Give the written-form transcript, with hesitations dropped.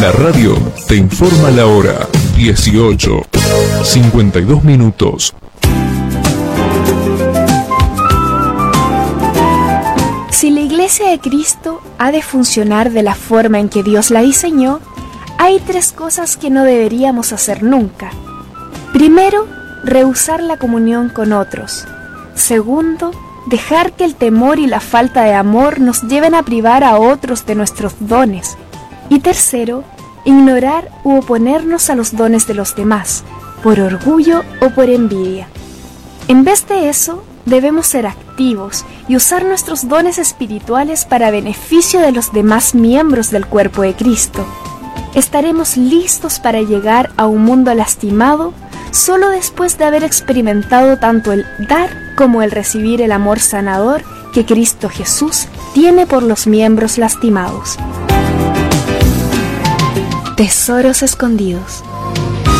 La radio te informa la hora 18:52. Si la Iglesia de Cristo ha de funcionar de la forma en que Dios la diseñó, hay 3 cosas que no deberíamos hacer nunca. Primero, rehusar la comunión con otros. Segundo, dejar que el temor y la falta de amor nos lleven a privar a otros de nuestros dones. Y tercero, ignorar u oponernos a los dones de los demás, por orgullo o por envidia. En vez de eso, debemos ser activos y usar nuestros dones espirituales para beneficio de los demás miembros del cuerpo de Cristo. Estaremos listos para llegar a un mundo lastimado solo después de haber experimentado tanto el dar como el recibir el amor sanador que Cristo Jesús tiene por los miembros lastimados. Tesoros escondidos.